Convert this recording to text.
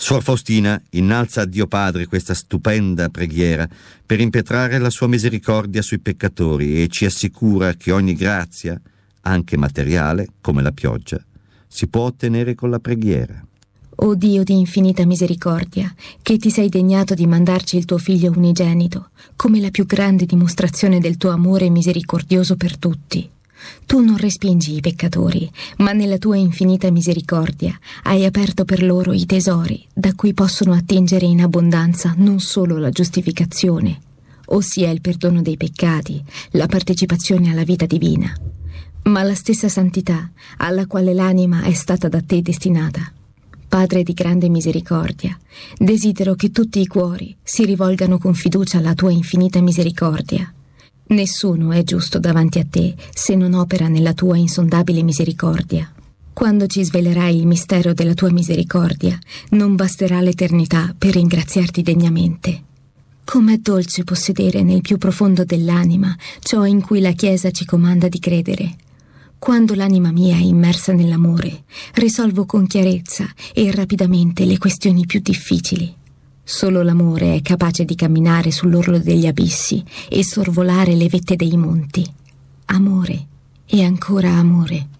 Suor Faustina innalza a Dio Padre questa stupenda preghiera per impetrare la sua misericordia sui peccatori e ci assicura che ogni grazia, anche materiale, come la pioggia, si può ottenere con la preghiera. O Dio di infinita misericordia, che ti sei degnato di mandarci il tuo Figlio unigenito, come la più grande dimostrazione del tuo amore misericordioso per tutti. Tu non respingi i peccatori, ma nella tua infinita misericordia hai aperto per loro i tesori da cui possono attingere in abbondanza non solo la giustificazione, ossia il perdono dei peccati, la partecipazione alla vita divina, ma la stessa santità alla quale l'anima è stata da te destinata. Padre di grande misericordia, desidero che tutti i cuori si rivolgano con fiducia alla tua infinita misericordia. Nessuno è giusto davanti a te se non opera nella tua insondabile misericordia. Quando ci svelerai il mistero della tua misericordia, non basterà l'eternità per ringraziarti degnamente. Com'è dolce possedere nel più profondo dell'anima ciò in cui la Chiesa ci comanda di credere. Quando l'anima mia è immersa nell'amore, risolvo con chiarezza e rapidamente le questioni più difficili. Solo l'amore è capace di camminare sull'orlo degli abissi e sorvolare le vette dei monti. Amore e ancora amore.